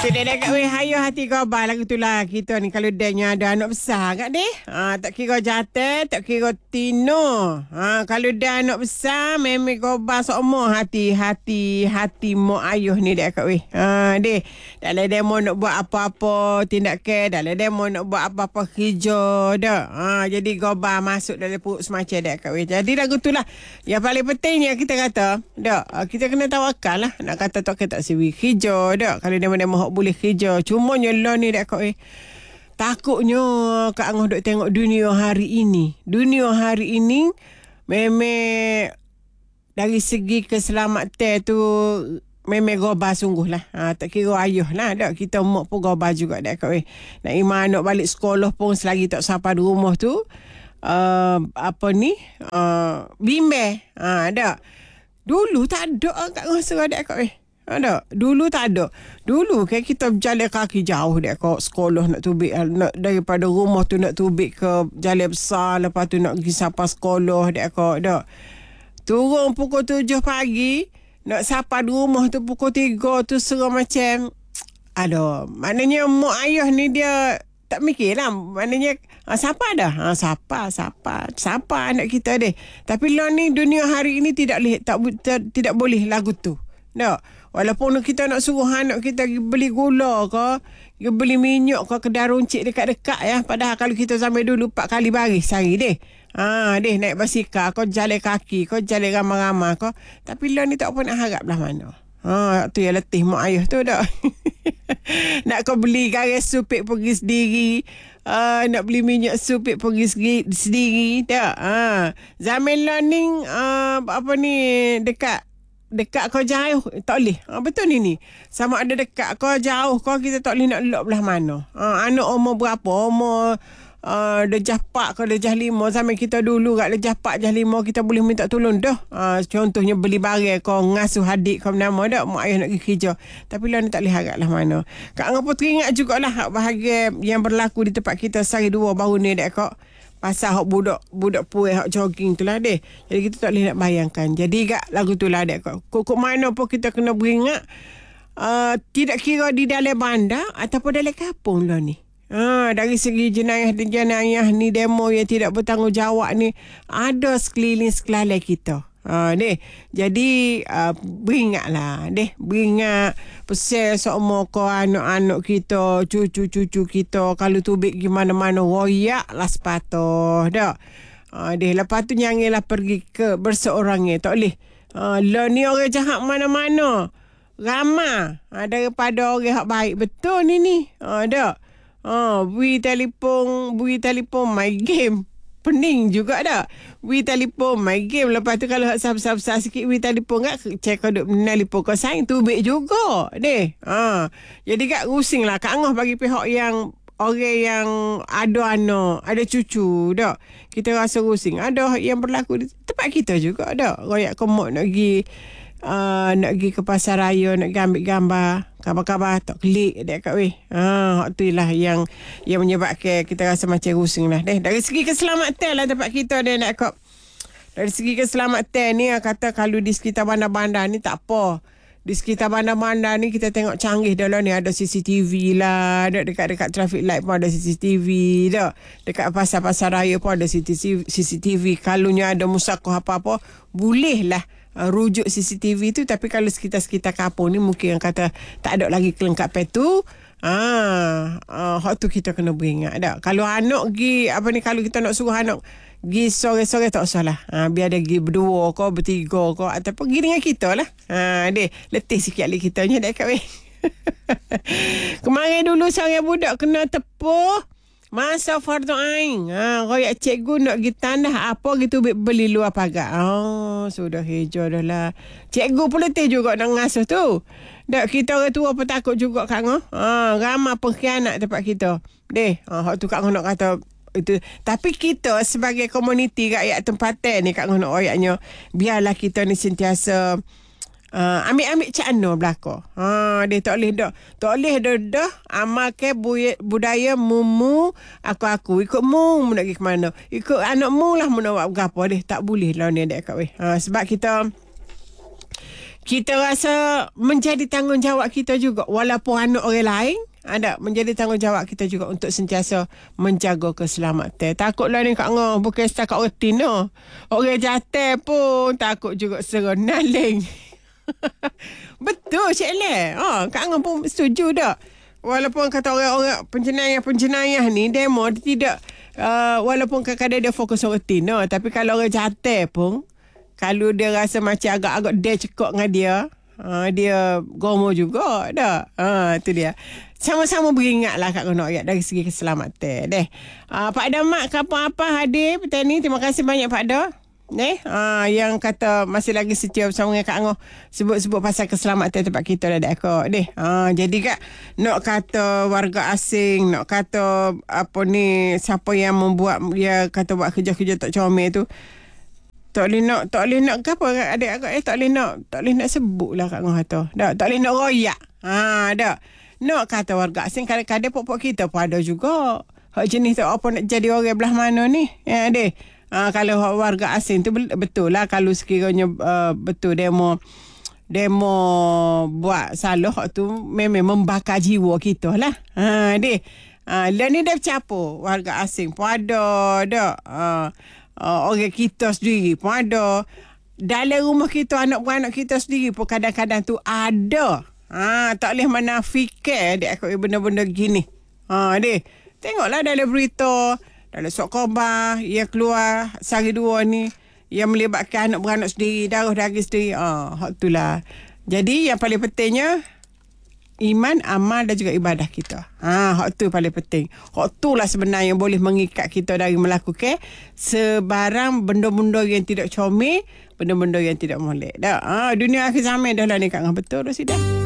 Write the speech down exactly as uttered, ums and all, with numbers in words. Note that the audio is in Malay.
Tidak dekat weh hayo hati kau bah lagu tu lah kita ni kalau dia ada anak besar kat deh. Ha, tak kira jate, tak kira tino. Ha, kalau dia anak besar memang kau bah semua hati-hati hati mak ayuh ni dekat weh. Ha deh. Dalam demo nak buat apa-apa tindakan, dalam demo nak buat apa-apa kerja dah. Ha jadi kau bah masuk dalam perut semacam dekat weh. Jadi lagu tu lah yang paling pentingnya kita kata, dak kita kena tawakal lah. Nak kata tak kita tak siwi kerja dak. Kalau demo-demo hok boleh kerja. Cuma nyala ni dak kau eh. Takutnya Kak Angah duk tengok dunia hari ini. Dunia hari ini memang dari segi keselamatan tu memang gobah sungguh lah. Ha, tak kira ayuh lah. Dak kita mak pun gobah juga dak kau eh. Nak iman nak balik sekolah pun selagi tak sampai di rumah tu uh, apa ni? Uh, bimbang. Ha dak. Dulu tak ada Kak Angah suruh dak kau eh. Ada. Dulu tak ada. Dulu kan kita berjalan kaki jauh dek ke sekolah nak tubik nak daripada rumah tu nak tubik ke jalan besar, lepas tu nak pergi sampai sekolah dek ke dak. Turun pukul tujuh pagi, nak sampai di rumah tu pukul tiga tu serah macam aduh, maknanya mak ayah ni dia tak mikirlah. Maknanya ha, siapa dah? Ha, siapa? Siapa? Siapa anak kita deh. Tapi lah ni dunia hari ini tidak boleh tak, tak tidak boleh lagu tu. Tak. Walaupun kita nak suruh anak kita beli gula ke, beli minyak ke, kedai runcit dekat-dekat ya. Padahal kalau kita sampai dulu empat kali baris sehari deh. Ha, deh naik basikal, kau jalan kaki, kau jalan ramai-ramai kau. Tapi lah ni tak apa nak harap lah mana. Ha, tu yang letih mak ayah tu dah. Nak kau beli garis supik pergi sendiri. Uh, nak beli minyak supik pergi sendiri. Tak. Ha. Zaman learning uh, apa ni dekat dekat kau jauh tak boleh. Ha, betul ni ni. Sama ada dekat kau jauh kau kita tak boleh nak elok belah mana. Ha, anak umur berapa? Umur uh, dejah empat ke dejah lima. Sampai kita dulu kat dejah empat dejah lima kita boleh minta tolong dah. Ha, contohnya beli barang kau ngasuh adik kau nama dak mak ayah nak pergi kerja. Tapi lah ni tak boleh harap lah mana. Kak Angah pun teringat jugalah bahagia yang berlaku di tempat kita sehari dua baru ni dak kau. Pasal hak budak budak puai hak jogging tu lah deh. Jadi kita tak boleh nak bayangkan. Jadi gak lagu tu lah dek. Kok mana pun kita kena beringat uh, tidak kira di dalam bandar ataupun dalam kampung lah ni. Ha, dari segi jenayah dan jenayah ni demo yang tidak bertanggungjawab ni ada sekeliling sekelalai kita. Ha, deh. Jadi uh, beringatlah deh, beringat pesan semua kau anak-anak kita, cucu-cucu kita kalau tubik gimana-mana royak lah sepatah dak. Ha, deh lepas tu janganlah pergi ke berseorangnya, tak boleh. Ha, lah ni orang jahat mana-mana. Ramai ha, daripada orang hak baik betul ni ni. Ha dak. Ha, bui telefon, bui telefon my game. Pening juga dah. We telefon my game. Lepas tu kalau besar-besar sikit we telefon kat cek kau duk menelefon kau sayang tubik juga deh. Ha. Jadi kat rusing lah Kak Angah bagi pihak yang orang yang ada anak, ada cucu dak. Kita rasa rusing. Ada yang berlaku di tempat kita juga dak. Royak komok nak pergi uh, nak pergi ke pasar raya nak ambil gambar. Kabar-kabar tak klik dek kat weh. Ha, tu lah yang yang menyebabkan kita rasa macam rusing lah. Deh, dari segi keselamatan lah tempat kita deh nak kau. Dari segi keselamatan ni kata kalau di sekitar bandar-bandar ni tak apa. Di sekitar bandar-bandar ni kita tengok canggih dah lah ni ada C C T V lah. Dekat-dekat traffic light pun ada C C T V dah. Dekat pasar-pasar raya pun ada C C T V. Kalaunya ada musakoh apa-apa boleh lah Uh, rujuk C C T V tu. Tapi kalau sekitar-sekitar kampung ni mungkin yang kata tak ada lagi kelengkapan tu. Ah, uh, hak tu kita kena beringat dak. Kalau anak pergi apa ni, kalau kita nak suruh anak pergi sore-sore tak usah lah. Ha, biar dia pergi berdua kau, bertiga kau ataupun pergi dengan kita lah. Ha, deh, letih sikit lagi kita nya dekat weh. Kemarin dulu seorang budak kena tepuh masa fardu ain. Ha, royak cikgu nak pergi tandah apa gitu beli luar pagar. Oh, sudah hijau dah lah. Cikgu pun letih juga nak ngasuh tu. Dak kita orang tua pun takut juga Kak Ngah. Ha, ramai pengkhianat tempat kita. Deh, ha, hak tu Kak Ngah nak kata itu. Tapi kita sebagai komuniti rakyat tempatan ni Kak Ngah nak royaknya biarlah kita ni sentiasa Uh, ambil-ambil cakna belaka. Ha, dia tak boleh dah. Tak boleh dah dah amalkan budaya mumu aku-aku. Ikut mu nak pergi ke mana. Ikut anak mu lah mu nak buat apa. Dia tak boleh lah ni adik kat weh. Ha, sebab kita kita rasa menjadi tanggungjawab kita juga walaupun anak orang lain ada menjadi tanggungjawab kita juga untuk sentiasa menjaga keselamatan. Takutlah ni Kak Ngah bukan setakat orang Tino. Orang Jateng pun takut juga seronaling. Betul Cik Le. Ha, Kak Ngah pun setuju tak? Walaupun kata orang-orang penjenayah-penjenayah ni demo dia tidak uh, walaupun kadang-kadang dia fokus orang Tino, tapi kalau orang Jateng pun kalau dia rasa macam agak-agak dia cekok dengan dia, uh, dia gomo juga dah. Ha, tu dia. Sama-sama beringatlah Kak Ngah ayat dari segi keselamatan. Deh. Uh, Pak Damak kapan apa hadir petang ni. Terima kasih banyak Pak Da. Eh, uh, yang kata masih lagi setia bersama dengan Kak Ngah sebut-sebut pasal keselamatan tempat kita dah dekak deh. Uh, jadi Kak nak kata warga asing, nak kata apa ni siapa yang membuat dia kata buat kerja-kerja tak comel tu. Tak boleh nak, tak boleh nak apa adik-adik eh tak boleh nak, tak boleh nak sebut lah Kak Ngah kata. Tak, tak boleh nak royak. Ha, dak. Nak kata warga asing kadang-kadang pok-pok kita pun ada juga. Hak jenis tu apa nak jadi orang belah mana ni? Ya deh. Ha, kalau warga asing tu betul lah kalau sekiranya uh, betul demo demo buat salah tu memang membakar jiwa kita lah. Ha deh. Ha, lah ni dah bercampur warga asing pun ada dak. Ha, uh, orang kita sendiri pun ada. Dalam rumah kita anak-anak kita sendiri pun kadang-kadang tu ada. Ha, tak boleh menafikan dia aku benda-benda gini. Ha deh. Tengoklah dalam berita, dalam surat khabar yang keluar sehari dua ni yang melibatkan anak beranak sendiri, darah daging sendiri. Ah, ha, hak itulah. Jadi yang paling pentingnya iman, amal dan juga ibadah kita. Ha, hak tu paling penting. Hak itulah sebenarnya yang boleh mengikat kita dari melakukan sebarang benda-benda yang tidak comel, benda-benda yang tidak molek. Dah. Ha, dunia akhir zaman dah lah ni Kak Ngah betul dah sudah.